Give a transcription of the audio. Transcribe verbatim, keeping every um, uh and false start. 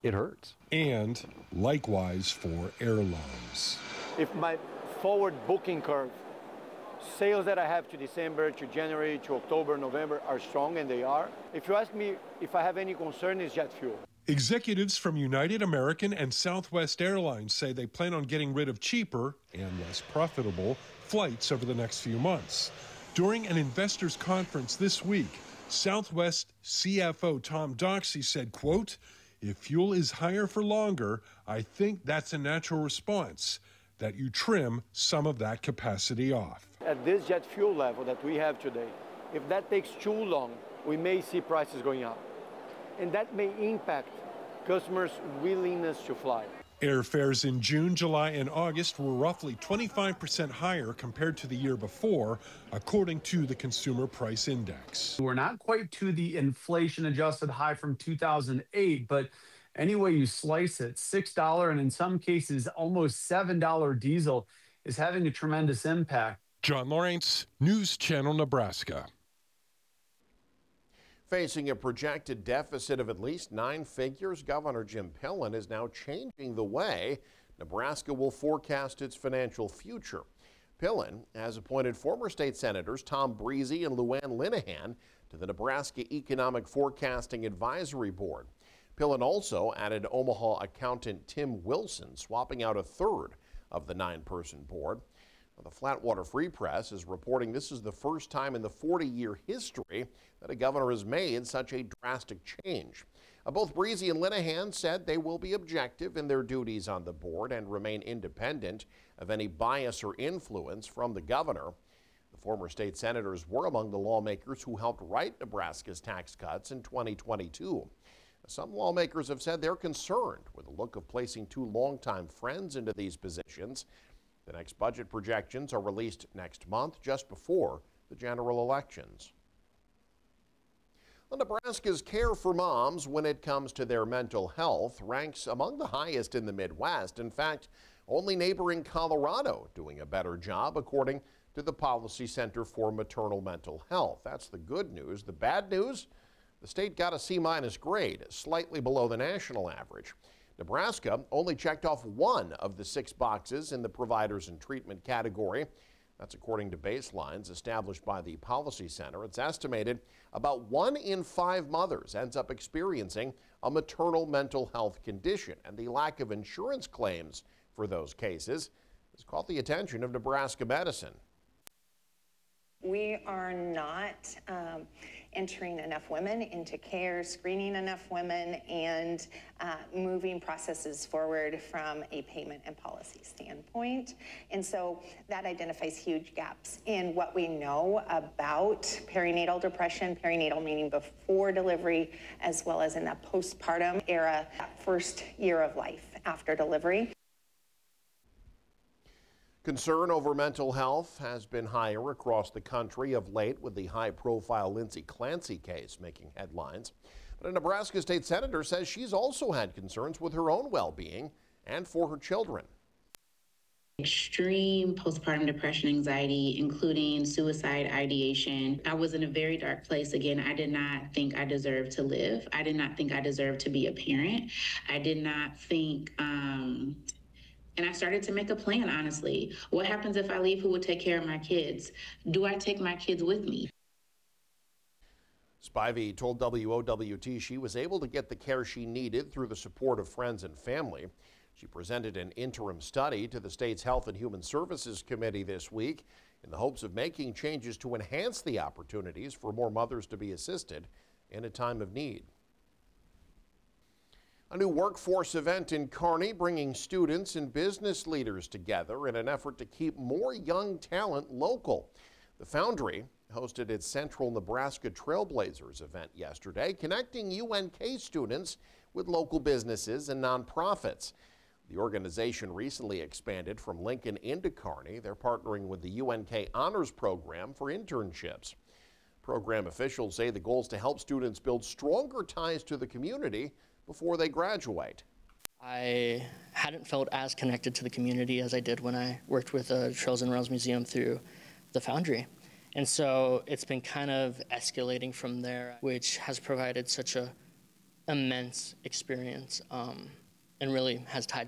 it hurts. And likewise for airlines. If my forward booking curve, sales that I have to December, to January, to October, November are strong, and they are. If you ask me if I have any concern, it's jet fuel. Executives from United, American, and Southwest Airlines say they plan on getting rid of cheaper and less profitable flights over the next few months. During an investors conference this week, Southwest C F O Tom Doxey said, quote, "If fuel is higher for longer, I think that's a natural response, that you trim some of that capacity off." At this jet fuel level that we have today, if that takes too long, we may see prices going up. And that may impact customers' willingness to fly. Airfares in June, July, and August were roughly twenty-five percent higher compared to the year before, according to the Consumer Price Index. We're not quite to the inflation-adjusted high from two thousand eight, but any way you slice it, six dollars and in some cases almost seven dollars diesel is having a tremendous impact. John Lawrence, News Channel, Nebraska. Facing a projected deficit of at least nine figures, Governor Jim Pillen is now changing the way Nebraska will forecast its financial future. Pillen has appointed former state senators Tom Breezy and Luann Linehan to the Nebraska Economic Forecasting Advisory Board. Pillen also added Omaha accountant Tim Wilson, swapping out a third of the nine-person board. The Flatwater Free Press is reporting this is the first time in the forty-year history that a governor has made such a drastic change. Uh, both Breezy and Linehan said they will be objective in their duties on the board and remain independent of any bias or influence from the governor. The former state senators were among the lawmakers who helped write Nebraska's tax cuts in twenty twenty-two. Some lawmakers have said they're concerned with the look of placing two longtime friends into these positions. The next budget projections are released next month, just before the general elections. Well, Nebraska's care for moms when it comes to their mental health ranks among the highest in the Midwest. In fact, only neighboring Colorado doing a better job, according to the Policy Center for Maternal Mental Health. That's the good news. The bad news? The state got a C-minus grade, slightly below the national average. Nebraska only checked off one of the six boxes in the providers and treatment category. That's according to baselines established by the Policy Center. It's estimated about one in five mothers ends up experiencing a maternal mental health condition, and the lack of insurance claims for those cases has caught the attention of Nebraska Medicine. We are not um, entering enough women into care, screening enough women, and uh, moving processes forward from a payment and policy standpoint. And so that identifies huge gaps in what we know about perinatal depression, perinatal meaning before delivery, as well as in that postpartum era, that first year of life after delivery. Concern over mental health has been higher across the country of late, with the high-profile Lindsay Clancy case making headlines. But a Nebraska state senator says she's also had concerns with her own well-being and for her children. Extreme postpartum depression, anxiety, including suicide ideation. I was in a very dark place. Again, I did not think I deserved to live. I did not think I deserved to be a parent. I did not think... Um, And I started to make a plan, honestly. What happens if I leave? Who will take care of my kids? Do I take my kids with me? Spivey told W O W T she was able to get the care she needed through the support of friends and family. She presented an interim study to the state's Health and Human Services Committee this week in the hopes of making changes to enhance the opportunities for more mothers to be assisted in a time of need. A new workforce event in Kearney bringing students and business leaders together in an effort to keep more young talent local. The Foundry hosted its Central Nebraska Trailblazers event yesterday, connecting U N K students with local businesses and nonprofits. The organization recently expanded from Lincoln into Kearney. They're partnering with the U N K Honors Program for internships. Program officials say the goal is to help students build stronger ties to the community before they graduate. I hadn't felt as connected to the community as I did when I worked with the Trails and Rails Museum through the Foundry. And so it's been kind of escalating from there, which has provided such a immense experience um, and really has tied